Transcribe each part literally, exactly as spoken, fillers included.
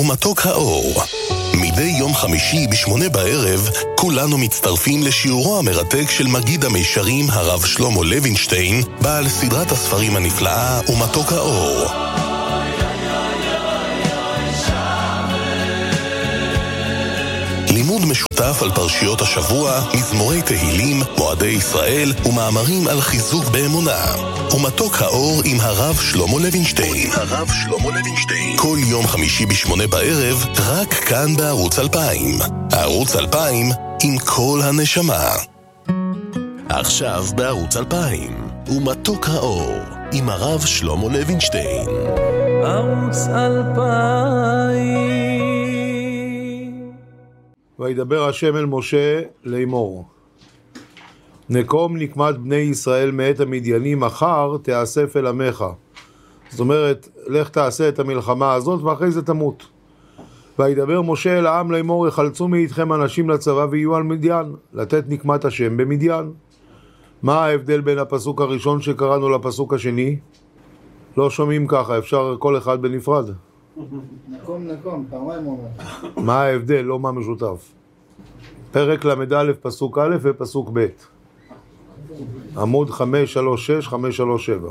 ומתוק האור. מדי יום חמישי בשמונה בערב, כולנו מצטרפים לשיעורו המרתק של מגיד המישרים הרב שלמה לוינשטיין, בעל סדרת הספרים הנפלאה ומתוק האור. לימוד משותף על פרשיות השבוע, מזמורי תהילים, מועדי ישראל ומאמרים על חיזוק באמונה. ומתוק האור עם הרב שלמה לוינשטיין. הרב שלמה לוינשטיין. כל יום חמישי בשמונה בערב, רק כאן בערוץ אלפיים. ערוץ אלפיים עם כל הנשמה. עכשיו בערוץ אלפיים. ומתוק האור עם הרב שלמה לוינשטיין. ערוץ אלפיים. וידבר השם אל משה לאמור, נקום נקמת בני ישראל מאת המדיינים, מחר תאסף אל עמך. זאת אומרת, לך תעשה את המלחמה הזאת ואחרי זה תמות. וידבר משה אל העם לאמור, יחלצו מאיתכם אנשים לצבא ויהיו על מדיין, לתת נקמת השם במדיין. מה ההבדל בין הפסוק הראשון שקראנו לפסוק השני? לא שומעים ככה, אפשר כל אחד בנפרד. נקום נקום, פעמיים אומר. מה ההבדל? לא מה משותף. פרק למד א' פסוק א' ופסוק ב'. עמוד חמש שלוש שש, חמש שלוש שבע.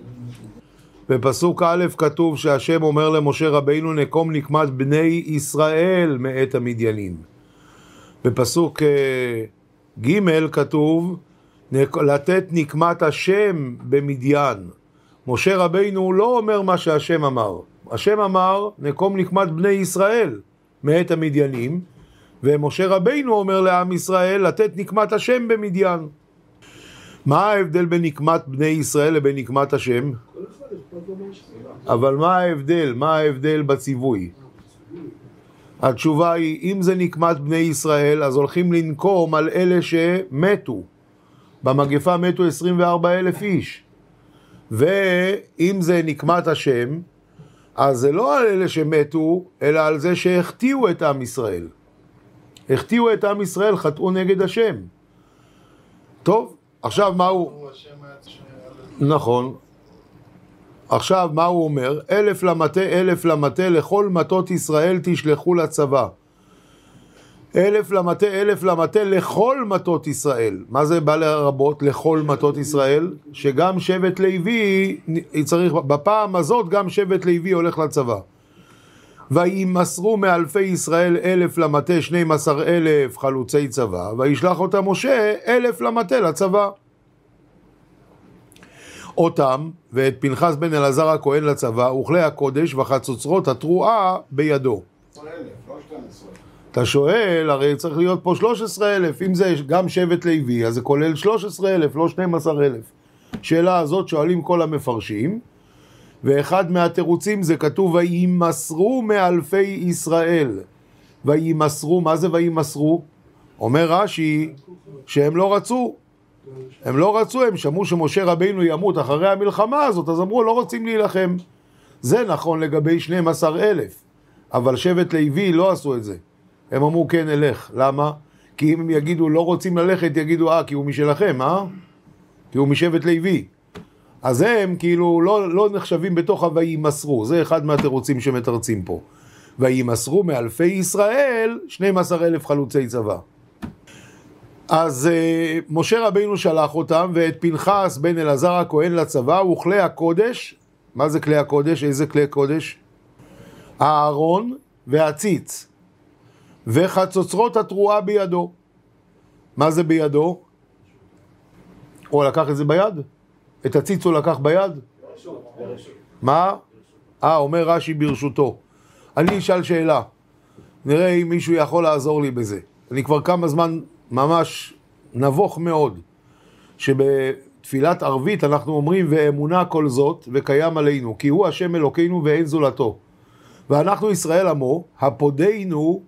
בפסוק א' כתוב שהשם אומר למשה רבינו, נקום נקמת בני ישראל מאת המדיינים. בפסוק ג' כתוב לתת נקמת השם במדיין. משה רבינו לא אומר מה שהשם אמר. השם אמר, נקום נקמת בני ישראל מאת המדיינים, ומשה רבינו אומר לעם ישראל, לתת נקמת השם במדיין. מה ההבדל בין נקמת בני ישראל לבין נקמת השם? אבל מה ההבדל? מה ההבדל בציווי? התשובה היא, אם זה נקמת בני ישראל, אז הולכים לנקום על אלה שמתו. במגפה מתו עשרים וארבעה אלף איש. ואם זה נקמת השם, אז זה לא על אלה שמתו, אלא על זה שהחטיאו את עם ישראל. החטיאו את עם ישראל, חטאו נגד השם. טוב, עכשיו מה הוא... נכון. עכשיו מה הוא אומר? אלף למטה, אלף למטה, לכל מטות ישראל תשלחו לצבא. אלף למטה, אלף למטה, לכל מטות ישראל. מה זה בא לרבות? לכל מטות ישראל? שגם שבט לוי, צריך, בפעם הזאת גם שבט לוי הולך לצבא. וימסרו מאלפי ישראל אלף למטה, שנים עשר אלף חלוצי צבא, וישלח אותם משה אלף למטה לצבא. אותם ואת פנחס בן אלעזר הכהן לצבא, וכלי הקודש וחצוצרות התרועה בידו. אתה שואל, הרי צריך להיות פה שלוש עשרה אלף, אם זה גם שבט לוי, אז זה כולל שלוש עשרה אלף, לא שנים עשר אלף. שאלה הזאת שואלים כל המפרשים, ואחד מהתירוצים זה כתוב, וימסרו מאלפי ישראל. וימסרו, מה זה וימסרו? אומר רש"י, שהם לא רצו. הם לא רצו, הם שמעו שמשה רבינו ימות אחרי המלחמה הזאת, אז אמרו, לא רוצים להילחם. זה נכון לגבי שנים עשר אלף, אבל שבט לוי לא עשו את זה. הם אמרו כן אלך. למה? כי אם הם יגידו לא רוצים ללכת, יגידו אה כי הוא משלכם, אה? כי הוא משבט לוי. אז הם כאילו לא, לא נחשבים בתוך הוימסרו. זה אחד מהתירוצים שמתרצים פה. וימסרו מאלפי ישראל שנים עשר אלף חלוצי צבא. אז uh, משה רבינו שלח אותם, ואת פנחס בן אלעזר הכהן לצבא, וכלי הקודש. מה זה כלי הקודש? איזה כלי קודש? הארון והציץ. וחצוצרות התרועה בידו. מה זה בידו? הוא לקח את זה ביד? את הציץ הוא לקח ביד? מה? אה, אומר רש"י ברשותו. אני אשאל שאלה. נראה אם מישהו יכול לעזור לי בזה. אני כבר כמה זמן ממש נבוך מאוד, שבתפילת ערבית אנחנו אומרים, ואמונה כל זאת וקיים עלינו, כי הוא השם אלוקינו ואין זולתו. ואנחנו ישראל עמו, הפודנו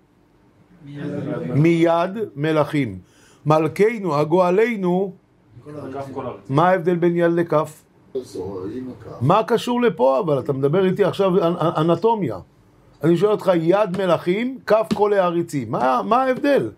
מיד מלכים. מלכנו, הגואלנו, מה ההבדל בין יד לכף? מה קשור לפה? אבל אתה מדבר איתי עכשיו אנטומיה. אני שואל אותך, יד מלכים, כף כל העריצים. מה, מה ההבדל?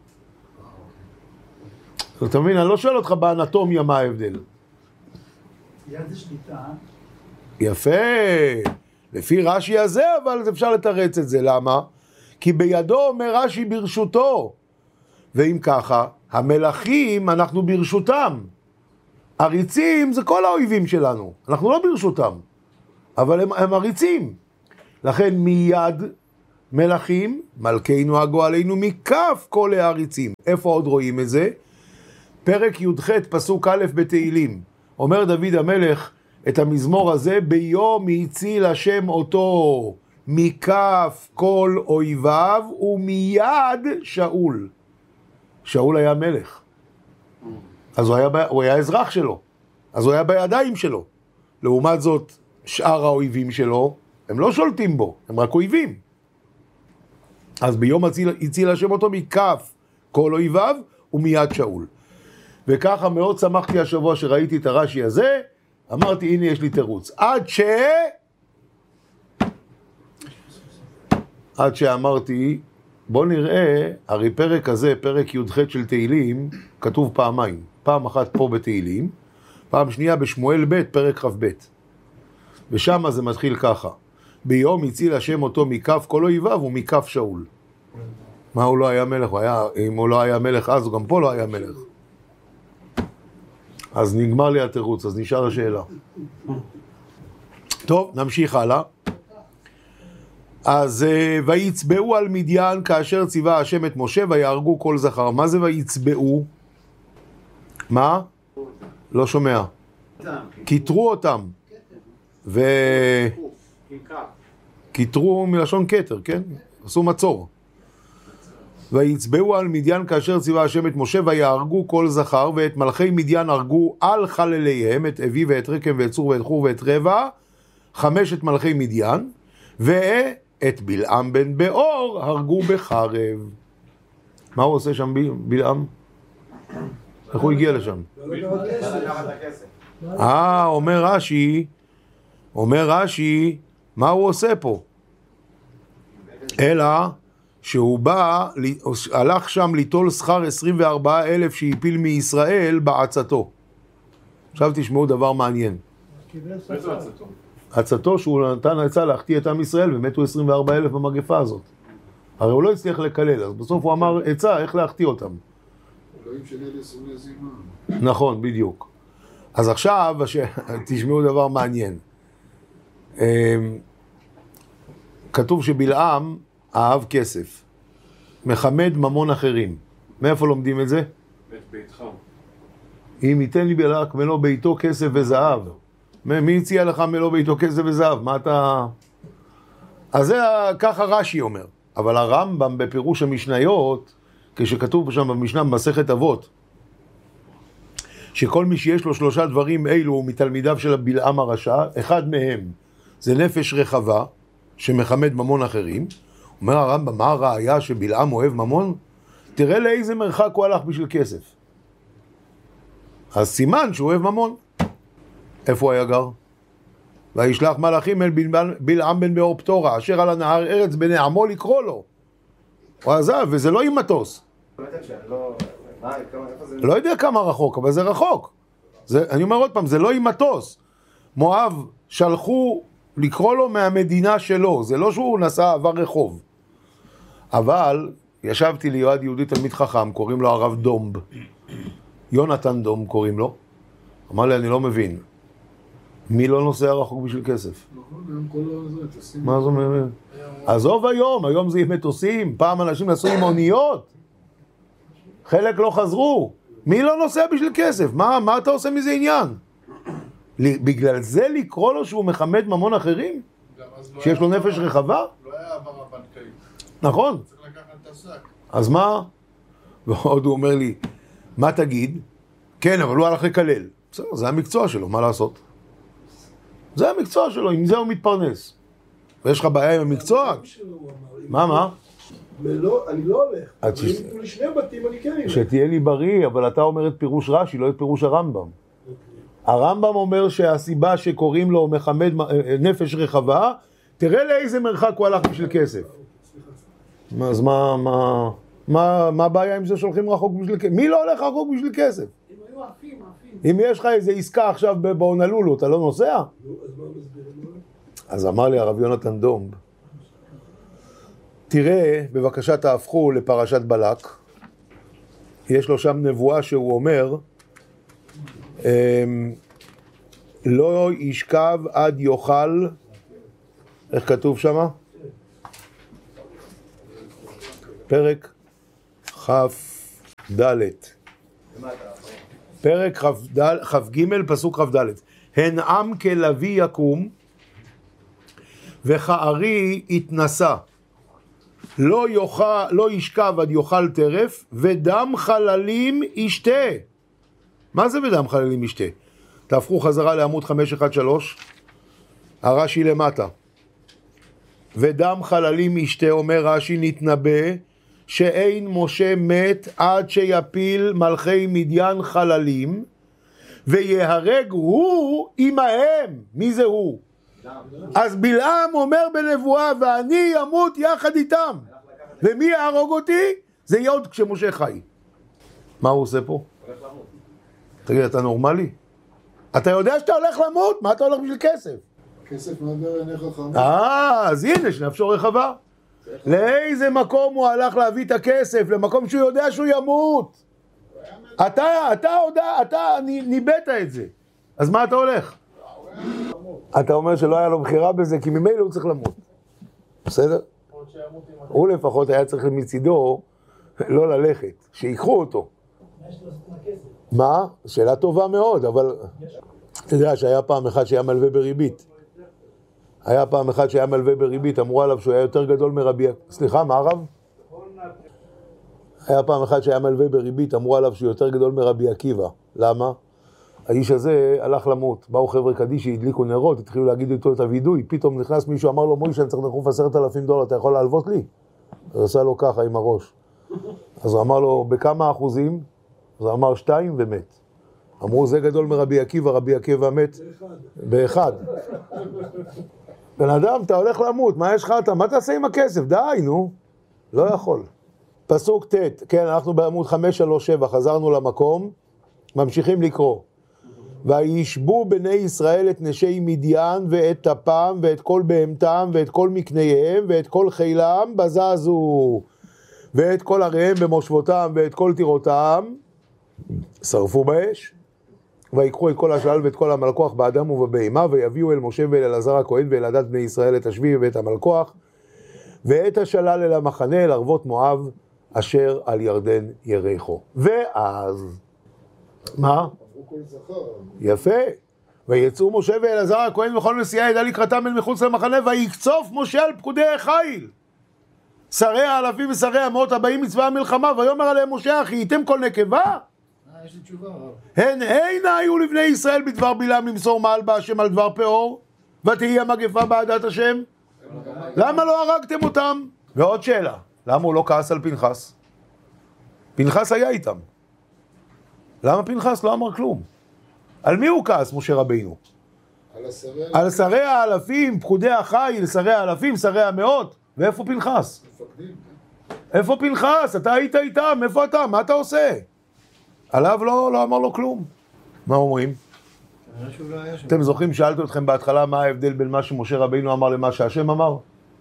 אתה מבין, אני לא שואל אותך באנטומיה מה ההבדל. יד זה שליטה. יפה. לפי רש"י הזה, אבל אפשר לתרץ את זה. למה? כי בידו אומר רש"י ברשותו. ואם ככה, המלכים אנחנו ברשותם. עריצים זה כל האויבים שלנו, אנחנו לא ברשותם, אבל הם, הם עריצים. לכן מיד מלכים, מלכנו הגואלנו מכף כל העריצים. איפה עוד רואים את זה? פרק י"ח פסוק א' בתהילים. אומר דוד המלך את המזמור הזה, ביום הציל השם אותו מכף כל אויביו ומיד שאול. שאול היה מלך. אז הוא היה, הוא היה אזרח שלו. אז הוא היה בידיים שלו. לעומת זאת, שאר האויבים שלו, הם לא שולטים בו, הם רק אויבים. אז ביום הציל, הציל השם אותו מכף כל אויביו ומיד שאול. וככה מאוד שמחתי השבוע שראיתי את הרש"י הזה, אמרתי הנה יש לי תירוץ. עד ש... עד שאמרתי, בוא נראה, הרי פרק הזה, פרק י"ח של תהילים, כתוב פעמיים. פעם אחת פה בתהילים, פעם שנייה בשמואל ב' פרק כ"ב. ושם זה מתחיל ככה. ביום הציל השם אותו מכף כל אויביו ומכף שאול. מה, הוא לא היה מלך? הוא היה, אם הוא לא היה מלך אז, הוא גם פה לא היה מלך. אז נגמר לי התירוץ, אז נשאר השאלה. טוב, נמשיך הלאה. אז ויצבעו על מדיין כאשר ציווה השם את משה ויהרגו כל זכר. מה זה ויצבעו? מה? לא שומע. כיתרו אותם. ו... כיתרו מלשון כתר, כן? עשו מצור. ויצבעו על מדיין כאשר ציווה השם את משה ויהרגו כל זכר, ואת מלכי מדיין הרגו על חלליהם, את אבי ואת רקם ואת צור ואת חור ואת רבע, חמשת מלכי מדיין, ואת בלעם בן באור הרגו בחרב. מה הוא עושה שם בלעם? איך הוא הגיע לשם? אה, אומר רש"י, אומר רש"י, מה הוא עושה פה? אלא שהוא בא, הלך שם ליטול שכר עשרים וארבעה אלף שהפיל מישראל בעצתו. עכשיו תשמעו דבר מעניין. איזה עצתו? עצתו שהוא נתן עצה להחטיא את עם ישראל ומתו עשרים וארבעה אלף במגפה הזאת. הרי הוא לא הצליח לקלל, אז בסוף הוא אמר עצה איך להחטיא אותם. אלוהים שלי לסורי הזימה. נכון, בדיוק. אז עכשיו תשמעו דבר מעניין. כתוב שבלעם אהב כסף, מחמד ממון אחרים. מאיפה לומדים את זה? בית ביתך. אם ייתן לי בלעק מלוא ביתו כסף וזהב. מי הציע לך מלוא ביתו כסף וזהב? מה אתה... אז זה ככה רש"י אומר. אבל הרמב"ם בפירוש המשניות, כשכתוב שם במשנה במסכת אבות, שכל מי שיש לו שלושה דברים אלו הוא מתלמידיו של בלעם הרשע, אחד מהם זה נפש רחבה, שמחמד ממון אחרים. אומר הרמב"ם, מה הראיה שבלעם אוהב ממון? תראה לאיזה מרחק הוא הלך בשביל כסף. אז סימן שהוא אוהב ממון. איפה הוא היה גר? וישלח מלאכים אל בלעם בן באור פטורה, אשר על הנהר ארץ בני עמו לקרוא לו. הוא עזב, וזה לא עם מטוס. לא יודע כמה רחוק, אבל זה רחוק. זה, אני אומר עוד פעם, זה לא עם מטוס. מואב שלחו לקרוא לו מהמדינה שלו, זה לא שהוא נסע עבר רחוב. אבל ישבתי ליועד יהודי תלמיד חכם, קוראים לו הרב דומב, יונתן דומב קוראים לו. אמר לי, אני לא מבין, מי לא נוסע רחוק בשביל כסף? נכון, היום כל הזה, תשים. מה זה אומר? עזוב היום, היום זה עם מטוסים, פעם אנשים נסעו עם אוניות, חלק לא חזרו. מי לא נוסע בשביל כסף? מה, מה אתה עושה מזה עניין? בגלל זה לקרוא לו שהוא מחמד ממון אחרים? שיש לו נפש רחבה? לא היה העברה בנקאית. נכון. צריך לקחת את השק. אז מה? ועוד הוא אומר לי, מה תגיד? כן, אבל הוא הלך לקלל. בסדר, זה המקצוע שלו, מה לעשות? זה המקצוע שלו, עם זה הוא מתפרנס. ויש לך בעיה עם המקצוע? מה, מה? אני לא הולך, אבל אם יתנו לי שני בתים אני כן אלך. שתהיה לי בריא, אבל אתה אומר את פירוש רש"י, לא את פירוש הרמב"ם. הרמב"ם אומר שהסיבה שקוראים לו מחמד נפש רחבה, תראה לאיזה מרחק הוא הלך בשביל כסף. אז מה, מה, מה, מה הבעיה עם זה שהולכים רחוק בשביל כסף? מי לא הולך רחוק בשביל כסף? אם היו עפים, עפים. אם יש לך איזה עסקה עכשיו בהונלולו, אתה לא נוסע? נו, אז מה מסבירים לו? אז אמר לי הרב יונתן דומב, תראה, בבקשה תהפכו לפרשת בלק. יש לו שם נבואה שהוא אומר, לא ישכב עד יאכל, איך כתוב שמה? פרק כ"ד. פרק כ"ג פסוק כ"ד. הן עם כלביא יקום וכארי יתנשא, לא יאכל, לא ישכב עד יאכל טרף, ודם חללים ישתה. מה זה ודם חללים ישתה? תהפכו חזרה לעמוד חמש אחת שלוש, הרש"י למטה. ודם חללים ישתה, אומר רש"י, נתנבא שאין משה מת עד שיפיל מלכי מדיין חללים, ויהרג הוא עמהם. מי זה הוא? אז בלעם אומר בנבואה, ואני אמות יחד איתם. ומי יהרוג אותי? זה יהיה עוד כשמשה חי. מה הוא עושה פה? הולך למות. תגיד, אתה נורמלי? אתה יודע שאתה הולך למות? מה אתה הולך בשביל כסף? כסף מעבר עיניך חמור. אה, אז הנה, שנפשו רחבה. לאיזה מקום הוא הלך להביא את הכסף? למקום שהוא יודע שהוא ימות. אתה, אתה יודע, אתה ניבאת את זה. אז מה אתה הולך? אתה אומר שלא היה לו בחירה בזה, כי ממילא הוא צריך למות. בסדר? הוא לפחות היה צריך מצידו לא ללכת, שיקחו אותו. מה? שאלה טובה מאוד, אבל אתה יודע שהיה פעם אחד שהיה מלווה בריבית. היה פעם אחד שהיה מלווה בריבית, אמרו עליו שהוא היה יותר גדול מרבי... סליחה, מה הרב? היה פעם אחד שהיה מלווה בריבית, אמרו עליו שהוא יותר גדול מרבי עקיבא. למה? האיש הזה הלך למות. באו חבר'ה קדישי, הדליקו נרות, התחילו להגיד איתו את הווידוי. פתאום נכנס מישהו, אמר לו, מוישה, אני צריך לחוף עשרת אלפים דולר, אתה יכול להלוות לי? אז עשה לו ככה עם הראש. אז הוא אמר לו, בכמה אחוזים? אז הוא אמר שתיים ומת. אמרו, זה גדול מרבי עקיבא, רבי עקיבא מת באחד. בן אדם, אתה הולך למות, מה יש לך אתה? מה תעשה עם הכסף? די, נו. לא יכול. פסוק ת', כן, אנחנו בעמוד חמש שלוש שבע, חזרנו למקום, ממשיכים לקרוא. וישבו בני ישראל את נשי מדיין ואת טפם ואת כל בהמתם ואת כל מקניהם ואת כל חילם בזזו ואת כל עריהם במושבותם ואת כל טירותם שרפו באש. ויקחו את כל השלל ואת כל המלכוח באדם ובבהמה, ויביאו אל משה ואל אלעזר הכהן ואל עדת בני ישראל את השביעי ואת המלכוח ואת השלל אל המחנה אל ערבות מואב אשר על ירדן יריחו. ואז מה? יפה. ויצאו משה ואלעזר הכהן וכל נשיאי העדה לקראתם אל מחוץ למחנה, ויקצוף משה על פקודי החיל שרי האלפים ושרי המאות הבאים מצבא המלחמה, ויאמר עליהם משה, אחי הייתם כל נקבה? יש לי תשובה. הן אינה היו לבני ישראל בדבר בלעם למסור מעל בהשם על דבר פאור, ותהי המגפה בעדת השם? למה לא הרגתם אותם? ועוד שאלה, למה הוא לא כעס על פנחס? פנחס היה איתם. למה פנחס לא אמר כלום? על מי הוא כעס, משה רבינו? על השרי... על שרי האלפים, פקודי החיל, שרי האלפים, שרי המאות. ואיפה פנחס? מפקדים. איפה פנחס? אתה היית איתם, איפה אתה? מה אתה עושה? עליו לא, לא אמר לו כלום. מה אומרים? אתם זוכרים, שאלתי אתכם בהתחלה מה ההבדל בין מה שמשה רבינו אמר למה שהשם אמר?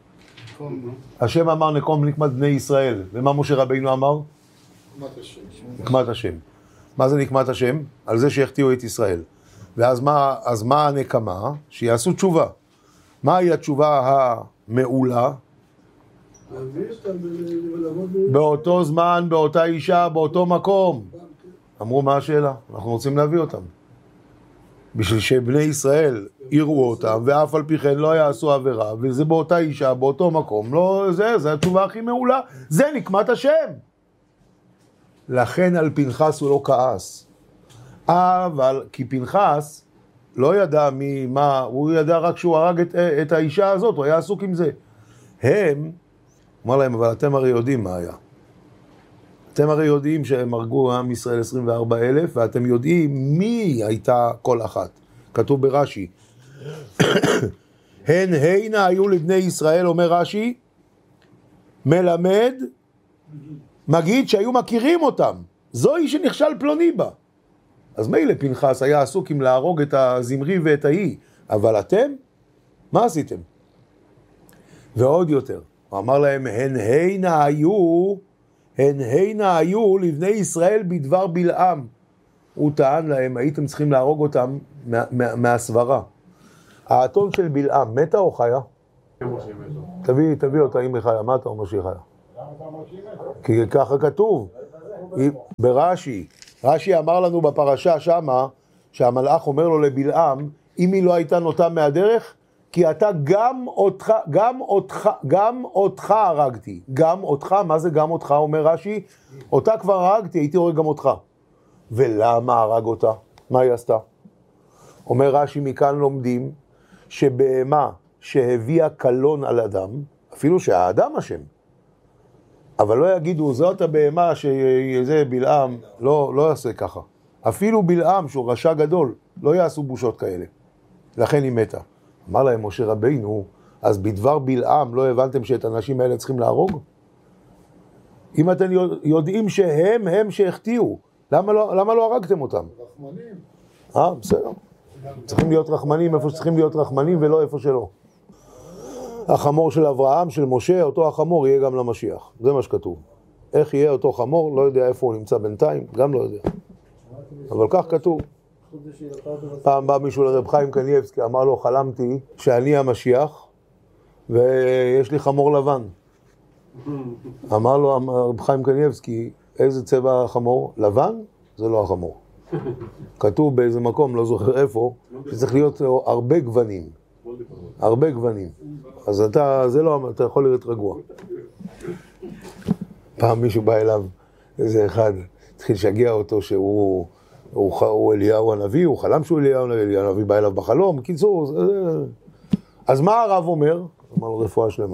השם אמר נקום נקמת בני ישראל, ומה משה רבינו אמר? נקמת השם. נקמת השם. מה זה נקמת השם? על זה שהחטיאו את ישראל. ואז מה, אז מה הנקמה? שיעשו תשובה. מהי התשובה המעולה? באותו זמן, באותה אישה, באותו מקום. אמרו, מה השאלה? אנחנו רוצים להביא אותם. בשביל שבני ישראל יראו אותם, ואף על פי כן לא יעשו עבירה, וזה באותה אישה, באותו מקום. לא, זה, זה התשובה הכי מעולה. זה נקמת השם. לכן על פנחס הוא לא כעס. אבל, כי פנחס לא ידע מי, מה, הוא ידע רק שהוא הרג את, את האישה הזאת, הוא היה עסוק עם זה. הם, אמר להם, אבל אתם הרי יודעים מה היה. אתם הרי יודעים שהם הרגו עם ישראל עשרים וארבעה אלף, ואתם יודעים מי הייתה כל אחת. כתוב ברש"י. הן הינה היו לבני ישראל, אומר רש"י, מלמד, מגיד שהיו מכירים אותם. זוהי שנכשל פלוני בה. אז מילא פנחס היה עסוק עם להרוג את הזמרי ואת ההיא, אבל אתם, מה עשיתם? ועוד יותר, הוא אמר להם, הן הנה היו, הן הנה היו לבני ישראל בדבר בלעם. הוא טען להם, הייתם צריכים להרוג אותם מה, מה, מהסברה. האתון של בלעם, מתה או חיה? תביא, תביא אותה אם היא חיה, מה אתה אומר שהיא חיה? כי ככה כתוב, ברש"י, רש"י אמר לנו בפרשה שמה, שהמלאך אומר לו לבלעם, אם היא לא הייתה נוטה מהדרך, כי אתה גם אותך, גם אותך, גם אותך הרגתי. גם אותך, מה זה גם אותך? אומר רש"י, אותה כבר הרגתי, הייתי הורג גם אותך. ולמה הרג אותה? מה היא עשתה? אומר רש"י, מכאן לומדים, שבהמה שהביאה קלון על אדם, אפילו שהאדם אשם, אבל לא יגידו, זאת הבהמה שזה בלעם, לא, לא יעשה ככה. אפילו בלעם, שהוא רשע גדול, לא יעשו בושות כאלה. לכן היא מתה. אמר להם משה רבינו, אז בדבר בלעם לא הבנתם שאת האנשים האלה צריכים להרוג? אם אתם יודעים שהם, הם שהחטיאו, למה לא, למה לא הרגתם אותם? רחמנים. אה, בסדר. צריכים להיות רחמנים איפה שצריכים להיות רחמנים ולא איפה שלא. החמור של אברהם, של משה, אותו החמור יהיה גם למשיח. זה מה שכתוב. איך יהיה אותו חמור? לא יודע איפה הוא נמצא בינתיים, גם לא יודע. אבל כך כתוב. פעם בא מישהו לרב חיים קניאבסקי, אמר לו, חלמתי שאני המשיח ויש לי חמור לבן. אמר לו רב חיים קניאבסקי, איזה צבע החמור? לבן? זה לא החמור. כתוב באיזה מקום, לא זוכר איפה, שצריך להיות הרבה גוונים. הרבה גוונים. אז אתה, זה לא, אתה יכול להיות רגוע. פעם מישהו בא אליו, איזה אחד, התחיל לשגע אותו שהוא הוא, הוא אליהו הנביא, הוא חלם שהוא אליהו הנביא, אליהו הנביא בא אליו בחלום, קיצור, זה, אז מה הרב אומר? אמר לו, רפואה שלמה.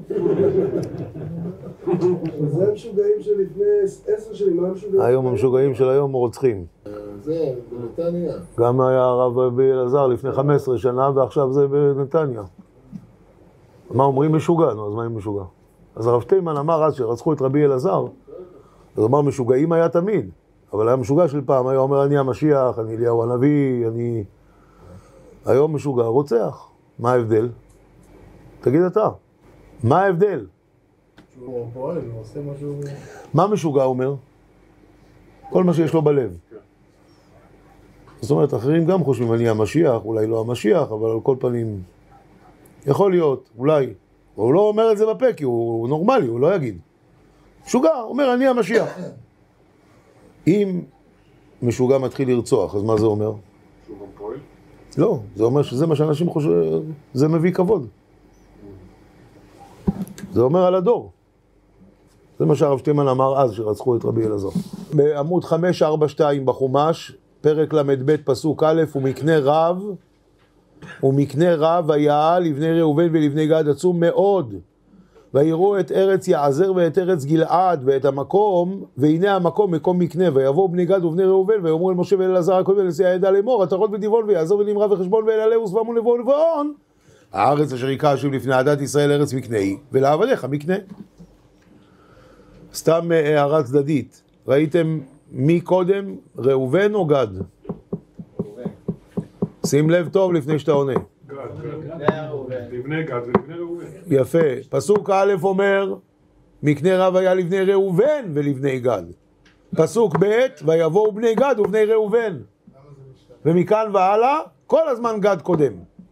זה המשוגעים שלפני עשר שנים, מה המשוגעים? היום המשוגעים של היום רוצחים. זה, בנתניה. גם היה הרב רבי אלעזר לפני חמש עשרה שנה, ועכשיו זה בנתניה. מה אומרים? משוגע, נו, אז מה עם משוגע? אז הרב שטיימן אמר אז שרצחו את רבי אלעזר, אז אמר משוגעים היה תמיד, אבל היה משוגע של פעם, היה אומר אני המשיח, אני אליהו הנביא, אני... היום משוגע רוצח. מה ההבדל? תגיד אתה, מה ההבדל? הוא פועל, הוא עושה משהו... מה משוגע אומר? כל מה שיש לו בלב. זאת אומרת, אחרים גם חושבים, אני המשיח, אולי לא המשיח, אבל על כל פנים, יכול להיות, אולי. הוא לא אומר את זה בפה, כי הוא נורמלי, הוא לא יגיד. משוגע, אומר, אני המשיח. אם משוגע מתחיל לרצוח, אז מה זה אומר? שהוא גם פועל? לא, זה אומר שזה מה שאנשים חושבים, זה מביא כבוד. זה אומר על הדור. זה מה שהרב שטיימן אמר אז, שרצחו את רבי אלעזר. בעמוד חמש ארבע שתיים בחומש, פרק למד פסוק א', ומקנה רב, ומקנה רב היה לבני ראובן ולבני גד עצום מאוד, ויראו את ארץ יעזר ואת ארץ גלעד ואת המקום, והנה המקום מקום מקנה, ויבואו בני גד ובני ראובן, ויאמרו אל משה ואל אלעזר הכהן ולנשיא העדה לאמור, עטרות ודיבון ויעזר ונמרה וחשבון ואל עלה ושבע ולבוא ולבואון, הארץ אשר יקרא השם לפני עדת ישראל ארץ מקנה היא, ולעבדיך מקנה. סתם הערה צדדית, ראיתם מי קודם, ראובן או גד? שים לב טוב לפני שאתה עונה. גד, גד. לבני גד ולבני ראובן. יפה. פסוק א' אומר, מקנה רב היה לבני ראובן ולבני גד. פסוק ב', ויבואו בני גד ובני ראובן. ומכאן והלאה, כל הזמן גד קודם.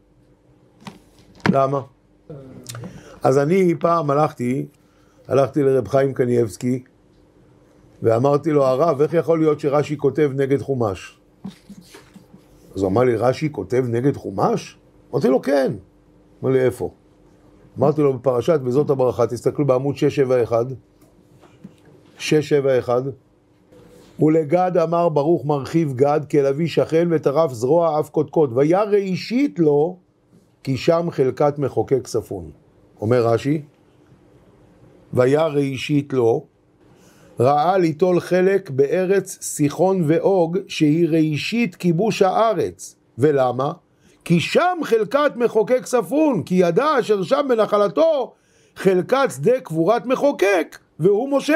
למה? אז אני פעם הלכתי, הלכתי לרב חיים קניאבסקי, ואמרתי לו, הרב, איך יכול להיות שרש"י כותב נגד חומש? אז הוא אמר לי, רש"י כותב נגד חומש? אמרתי לו, כן. אמר לי, איפה? אמרתי לו, בפרשת וזאת הברכה, תסתכלו בעמוד שש שבע אחד. שש שבע אחד. ולגד אמר ברוך מרחיב גד, כלביא שכן וטרף זרוע אף קודקוד. וירא אישית לו, כי שם חלקת מחוקק ספון. אומר רש"י, וירא אישית לו, ראה ליטול חלק בארץ סיחון ואוג, שהיא ראשית כיבוש הארץ. ולמה? כי שם חלקת מחוקק ספון, כי ידע אשר שם בנחלתו חלקת שדה קבורת מחוקק, והוא משה.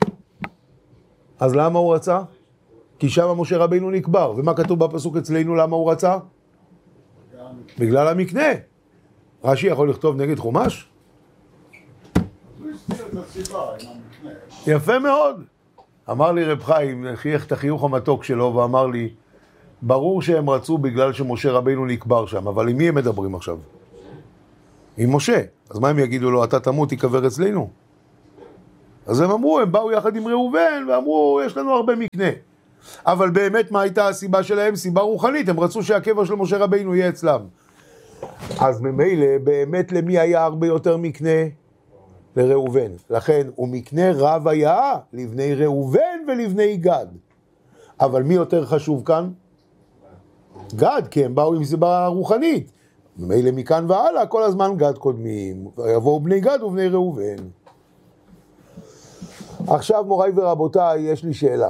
אז למה הוא רצה? כי שם משה רבינו נקבר. ומה כתוב בפסוק אצלנו למה הוא רצה? בגלל המקנה. רש"י יכול לכתוב נגד חומש? יפה מאוד. אמר לי רב חיים, חייך את החיוך המתוק שלו ואמר לי, ברור שהם רצו בגלל שמשה רבינו נקבר שם, אבל עם מי הם מדברים עכשיו? עם משה. אז מה הם יגידו לו, אתה תמות, תיקבר אצלנו? אז הם אמרו, הם באו יחד עם ראובן ואמרו, יש לנו הרבה מקנה. אבל באמת מה הייתה הסיבה שלהם? סיבה רוחנית, הם רצו שהקבר של משה רבינו יהיה אצלם. אז ממילא, באמת למי היה הרבה יותר מקנה? לראובן. לכן, הוא מקנה רב היה לבני ראובן ולבני גד. אבל מי יותר חשוב כאן? גד, כי הם באו עם סיבה רוחנית. ממילא מכאן והלאה, כל הזמן גד קודמים. יבואו בני גד ובני ראובן. עכשיו, מוריי ורבותיי, יש לי שאלה.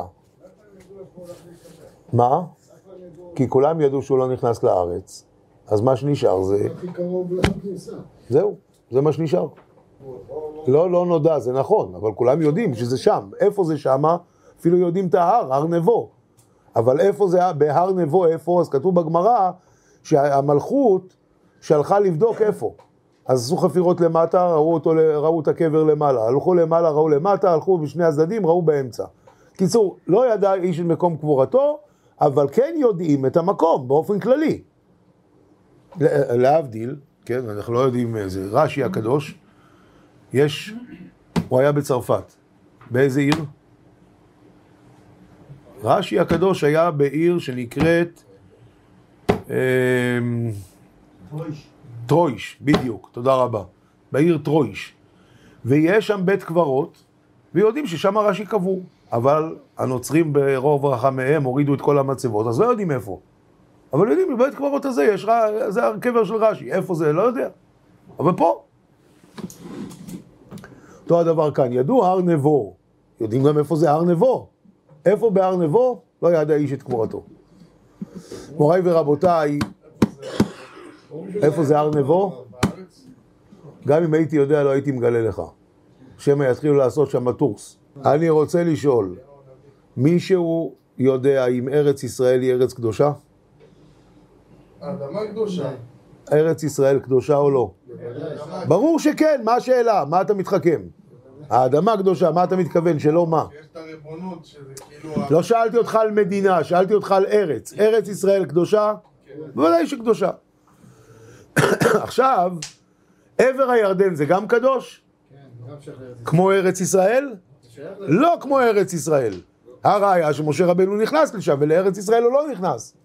מה? כי כולם ידעו שהוא לא נכנס לארץ. אז מה שנשאר זה... הכי קרוב לכניסה. זהו, זה מה שנשאר. לא, לא נודע, זה נכון, אבל כולם יודעים שזה שם. איפה זה שמה? אפילו יודעים את ההר, הר נבו. אבל איפה זה, בהר נבו, איפה? אז כתוב בגמרא שהמלכות שלחה לבדוק איפה. אז עשו חפירות למטה, ראו, אותו, ראו את הקבר למעלה. הלכו למעלה, ראו למטה, הלכו בשני הצדדים, ראו באמצע. קיצור, לא ידע איש את מקום קבורתו, אבל כן יודעים את המקום, באופן כללי. להבדיל, כן, אנחנו לא יודעים איזה, רש"י הקדוש, יש, הוא היה בצרפת. באיזה עיר? רש"י הקדוש היה בעיר שנקראת אה, טרויש. טרויש, בדיוק, תודה רבה. בעיר טרויש. ויש שם בית קברות, ויודעים ששם רש"י קבור. אבל הנוצרים ברוב רחמיהם הורידו את כל המצבות, אז לא יודעים איפה. אבל יודעים, בבית קברות הזה יש, זה הקבר של רש"י. איפה זה? לא יודע. אבל פה. אותו הדבר כאן. ידעו הר נבו. יודעים גם איפה זה הר נבו. איפה בהר נבו? לא ידע איש את קבורתו. מוריי ורבותיי, איפה זה הר נבו? גם אם הייתי יודע, לא הייתי מגלה לך. שמא יתחילו לעשות שם טורס. אני רוצה לשאול, מישהו יודע אם ארץ ישראל היא ארץ קדושה? האדמה קדושה. ארץ ישראל קדושה או לא? ברור שכן, מה השאלה? מה אתה מתחכם? האדמה קדושה, מה אתה מתכוון? שלא מה? יש את הריבונות שזה כאילו... לא שאלתי אותך על מדינה, שאלתי אותך על ארץ. ארץ ישראל קדושה? בוודאי שקדושה. עכשיו, עבר הירדן זה גם קדוש? כמו ארץ ישראל? לא כמו ארץ ישראל. הראיה שמשה רבנו נכנס לשם, ולארץ ישראל הוא לא נכנס.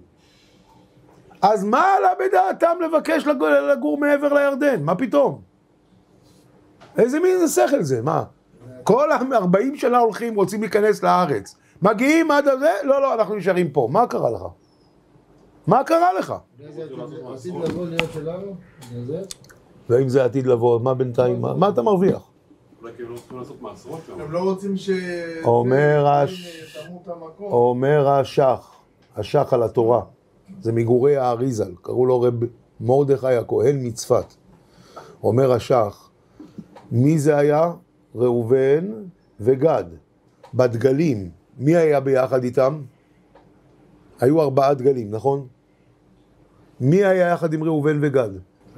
אז מה עלה בדעתם לבקש לגור מעבר לירדן? מה פתאום? איזה מין שכל זה? מה? כל ארבעים שנה הולכים, רוצים להיכנס לארץ. מגיעים עד הזה? לא, לא, אנחנו נשארים פה. מה קרה לך? מה קרה לך? עתיד לבוא להיות שלנו? זה? ואם זה עתיד לבוא, מה בינתיים? מה אתה מרוויח? אולי כי הם לא צריכים לעשות מעשרות שם. הם לא רוצים ש... אומר הש... אומר השח, השח על התורה. זה מגורי האריזל, קראו לו רב מרדכי הכהן מצפת. אומר השח, מי זה היה? ראובן וגד. בדגלים, מי היה ביחד איתם? היו ארבעה דגלים, נכון? מי היה יחד עם ראובן וגד?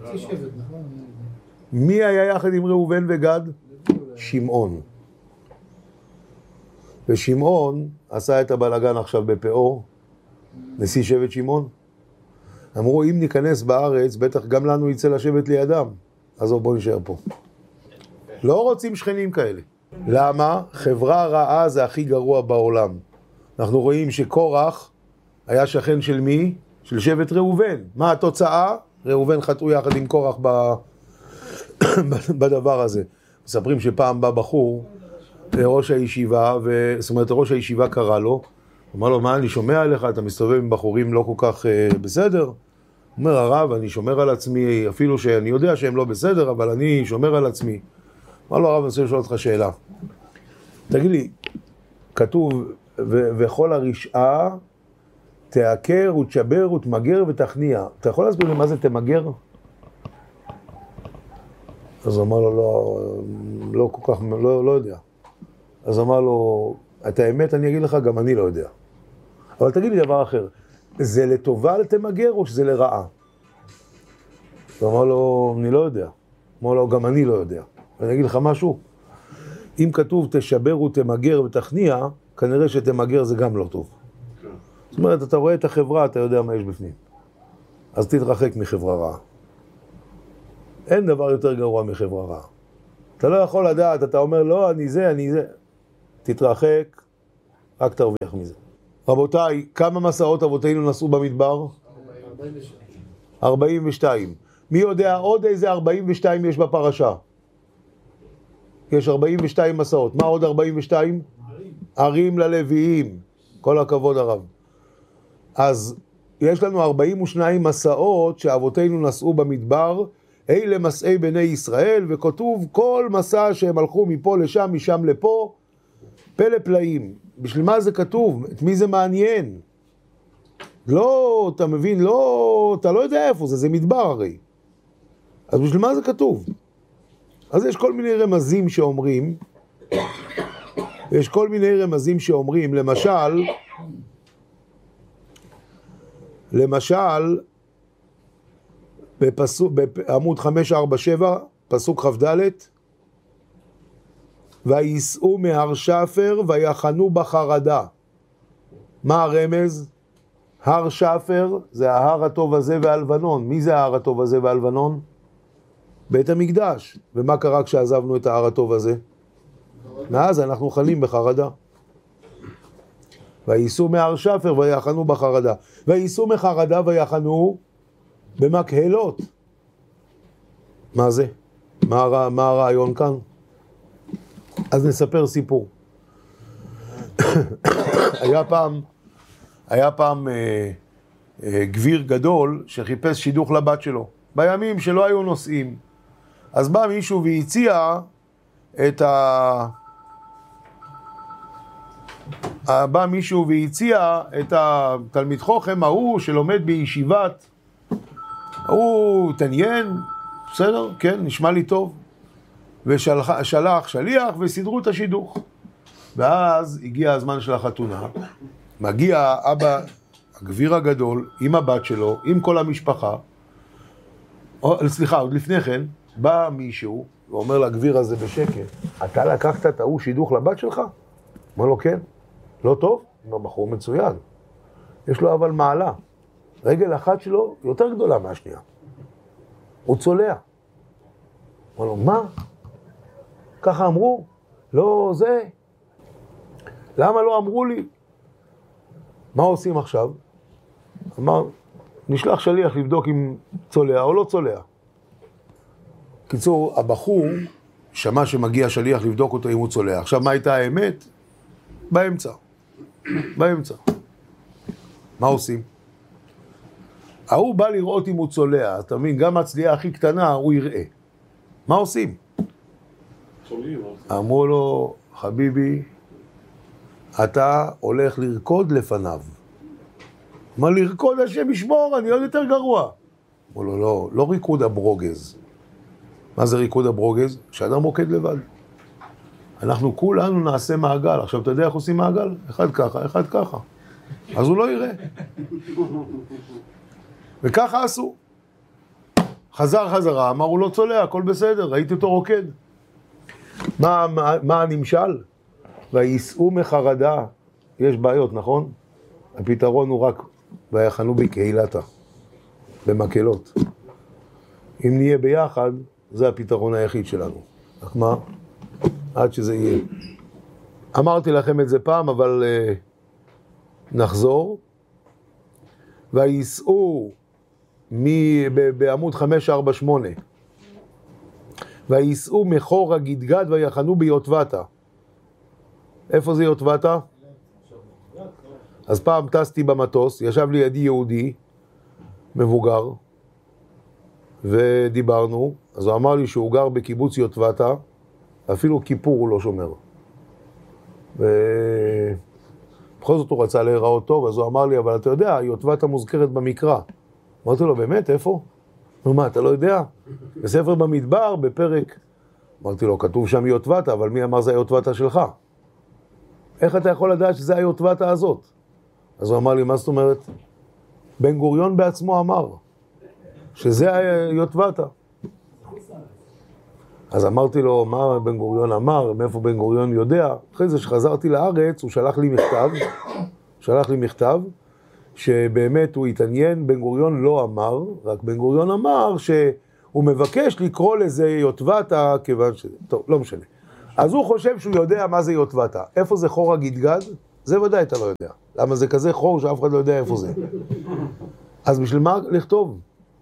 מי היה יחד עם ראובן וגד? שמעון. ושמעון עשה את הבלגן עכשיו בפאו, נשיא שבט שמעון. אמרו, אם ניכנס בארץ, בטח גם לנו יצא לשבת לידם. אז בואו נשאר פה. לא רוצים שכנים כאלה. למה? חברה רעה זה הכי גרוע בעולם. אנחנו רואים שקורח היה שכן של מי? של שבט ראובן. מה התוצאה? ראובן חטאו יחד עם קורח ב... בדבר הזה. מספרים שפעם בא בחור לראש הישיבה, ו... זאת אומרת, ראש הישיבה קרא לו, אמר לו, מה אני שומע עליך? אתה מסתובב עם בחורים לא כל כך uh, בסדר? אומר הרב, אני שומר על עצמי, אפילו שאני יודע שהם לא בסדר, אבל אני שומר על עצמי. אמר לו הרב, אני רוצה לשאול אותך שאלה. תגיד לי, כתוב, ו- וכל הרשעה תעקר ותשבר ותמגר ותכניע. אתה יכול להסביר לי מה זה תמגר? אז אמר לו, לא, לא כל כך, לא, לא יודע. אז אמר לו, את האמת אני אגיד לך, גם אני לא יודע. אבל תגיד לי דבר אחר, זה לטובה לתמגר או שזה לרעה? אז אמר לו, אני לא יודע. אמר לו, גם אני לא יודע. ואני אגיד לך משהו, אם כתוב תשבר ותמגר ותכניע, כנראה שתמגר זה גם לא טוב. זאת אומרת, אתה רואה את החברה, אתה יודע מה יש בפנים. אז תתרחק מחברה רעה. אין דבר יותר גרוע מחברה רעה. אתה לא יכול לדעת, אתה אומר, לא, אני זה, אני זה. תתרחק, רק תרוויח מזה. רבותיי, כמה מסעות אבותינו נסעו במדבר? ארבעים ושתיים. מי יודע עוד איזה ארבעים ושתיים יש בפרשה? יש ארבעים ושתיים מסעות. מה עוד ארבעים ושתיים? ערים ללוויים. כל הכבוד הרב. אז יש לנו ארבעים ושתיים מסעות שאבותינו נסעו במדבר, אלה מסעי בני ישראל, וכתוב כל מסע שהם הלכו מפה לשם, משם לפה, פלא פלאים. בשביל מה זה כתוב? את מי זה מעניין? לא, אתה מבין, לא, אתה לא יודע איפה זה, זה מדבר הרי. אז בשביל מה זה כתוב? אז יש כל מיני רמזים שאומרים, יש כל מיני רמזים שאומרים, למשל, למשל, בפסוק, בעמוד חמש ארבע שבע, פסוק כ"ד, ויסעו מהר שפר ויחנו בחרדה. מה הרמז? הר שפר זה ההר הטוב הזה והלבנון. מי זה ההר הטוב הזה והלבנון? בית המקדש. ומה קרה כשעזבנו את ההר הטוב הזה? מאז אנחנו חלים בחרדה. ויסעו מהר שפר ויחנו בחרדה. ויסעו מחרדה ויחנו במקהלות. מה זה? מה, מה הרעיון כאן? אז נספר סיפור. היה פעם, היה פעם אה, אה, גביר גדול שחיפש שידוך לבת שלו. בימים שלא היו נוסעים. אז בא מישהו והציע את ה... בא מישהו והציע את התלמיד חוכם ההוא שלומד בישיבת. הוא תניין, בסדר? כן, נשמע לי טוב. ושלח שליח וסידרו את השידוך. ואז הגיע הזמן של החתונה. מגיע אבא, הגביר הגדול, עם הבת שלו, עם כל המשפחה. או, סליחה, עוד לפני כן, בא מישהו ואומר לגביר הזה בשקט, אתה לקחת את ההוא שידוך לבת שלך? אומר לו, כן. לא טוב? הוא בחור מצוין. יש לו אבל מעלה. רגל אחת שלו יותר גדולה מהשנייה. הוא צולע. אומר לו, מה? ככה אמרו? לא זה. למה לא אמרו לי? מה עושים עכשיו? אמר, נשלח שליח לבדוק אם צולע או לא צולע. קיצור, הבחור שמע שמגיע שליח לבדוק אותו אם הוא צולע. עכשיו, מה הייתה האמת? באמצע. באמצע. מה עושים? ההוא בא לראות אם הוא צולע. אתה מבין, גם הצליעה הכי קטנה הוא יראה. מה עושים? אמרו לו, חביבי, אתה הולך לרקוד לפניו. מה לרקוד? השם ישמור, אני עוד יותר גרוע. אמרו לו, לא, לא ריקוד הברוגז. מה זה ריקוד הברוגז? שאדם רוקד לבד. אנחנו כולנו נעשה מעגל. עכשיו, אתה יודע איך עושים מעגל? אחד ככה, אחד ככה. אז הוא לא יראה. וככה עשו. חזר חזרה, אמר, הוא לא צולע, הכל בסדר, ראיתי אותו רוקד. מה, מה, מה הנמשל? ויסעו מחרדה. יש בעיות, נכון? הפתרון הוא רק, ויחנו בקהילתה, במקהלות. אם נהיה ביחד, זה הפתרון היחיד שלנו. רק מה? עד שזה יהיה. אמרתי לכם את זה פעם, אבל uh, נחזור. ויסעו מ- ב- בעמוד חמש ארבע שמונה. ויסעו מחור הגדגד ויחנו ביוטבתה. איפה זה יוטבתה? אז פעם טסתי במטוס, ישב לידי יהודי, מבוגר, ודיברנו. אז הוא אמר לי שהוא גר בקיבוץ יוטבתה, אפילו כיפור הוא לא שומר. ובכל זאת הוא רצה להיראות טוב, אז הוא אמר לי, אבל אתה יודע, יוטבתה מוזכרת במקרא. אמרתי לו, באמת, איפה? נו מה, אתה לא יודע? בספר במדבר, בפרק. אמרתי לו, כתוב שם יוטבתה, אבל מי אמר זה היוטבתה שלך? איך אתה יכול לדעת שזה היוטבתה הזאת? אז הוא אמר לי, מה זאת אומרת? בן גוריון בעצמו אמר, שזה היוטבתה. אז אמרתי לו, מה בן גוריון אמר, מאיפה בן גוריון יודע? אחרי זה שחזרתי לארץ, הוא שלח לי מכתב, שלח לי מכתב, שבאמת הוא התעניין, בן גוריון לא אמר, רק בן גוריון אמר שהוא מבקש לקרוא לזה יוטבתה, כיוון ש... טוב, לא משנה. אז הוא חושב שהוא יודע מה זה יוטבתה. איפה זה חור הגדגד? זה ודאי אתה לא יודע. למה זה כזה חור שאף אחד לא יודע איפה זה? אז בשביל מה לכתוב?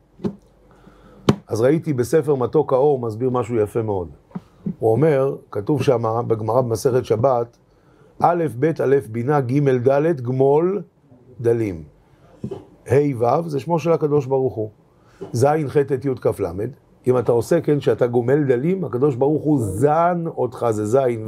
אז ראיתי בספר מתוק האור, מסביר משהו יפה מאוד. הוא אומר, כתוב שם בגמרא במסכת שבת, א' ב' א' בינה ג' ד' גמול דלים. ה' ו' זה שמו של הקדוש ברוך הוא. ז' ח' ט' י' כ' ל'. אם אתה עושה כן שאתה גומל דלים, הקדוש ברוך הוא זן אותך, זה זין